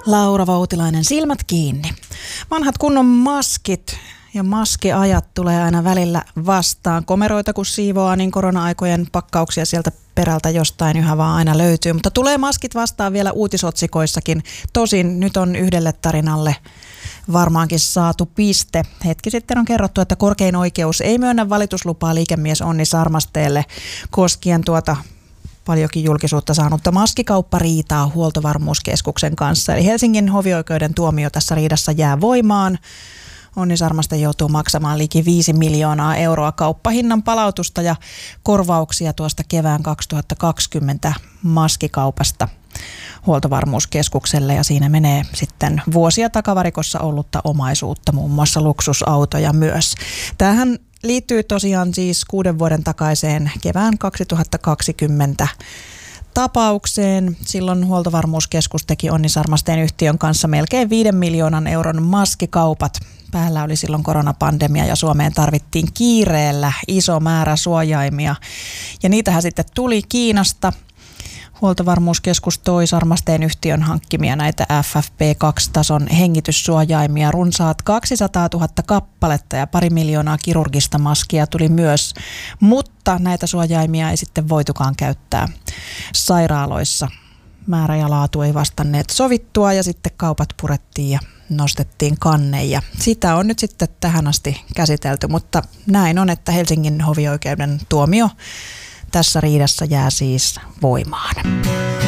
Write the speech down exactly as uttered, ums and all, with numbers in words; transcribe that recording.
Laura Voutilainen, silmät kiinni. Vanhat kunnon maskit ja maskiajat tulee aina välillä vastaan. Komeroita kun siivoaa, niin korona-aikojen pakkauksia sieltä perältä jostain yhä vaan aina löytyy. Mutta tulee maskit vastaan vielä uutisotsikoissakin. Tosin nyt on yhdelle tarinalle varmaankin saatu piste. Hetki sitten on kerrottu, että korkein oikeus ei myönnä valituslupaa liikemies Onni Sarmasteelle koskien tuota paljonkin julkisuutta saanutta maskikauppariitaa Huoltovarmuuskeskuksen kanssa. Eli Helsingin hovioikeuden tuomio tässä riidassa jää voimaan. Onni Sarmaste joutuu maksamaan liki viisi miljoonaa euroa kauppahinnan palautusta ja korvauksia tuosta kevään kaksituhattakaksikymmentä maskikaupasta Huoltovarmuuskeskukselle, ja siinä menee sitten vuosia takavarikossa ollutta omaisuutta, muun muassa luksusautoja myös. Tämähän liittyy tosiaan siis kuuden vuoden takaiseen kevään kaksituhattakaksikymmentä tapaukseen. Silloin Huoltovarmuuskeskus teki Onni Sarmasteen yhtiön kanssa melkein viiden miljoonan euron maskikaupat. Päällä oli silloin koronapandemia ja Suomeen tarvittiin kiireellä iso määrä suojaimia. Ja niitähän sitten tuli Kiinasta. Huoltovarmuuskeskus toi Sarmasteen yhtiön hankkimia näitä F F P kaksi -tason hengityssuojaimia. Runsaat kaksisataatuhatta kappaletta ja pari miljoonaa kirurgista maskia tuli myös. Mutta näitä suojaimia ei sitten voitukaan käyttää sairaaloissa. Määrä ja laatu ei vastanneet sovittua ja sitten kaupat purettiin ja nostettiin kanne. Ja sitä on nyt sitten tähän asti käsitelty, mutta näin on, että Helsingin hovioikeuden tuomio tässä riidassa jää siis voimaan.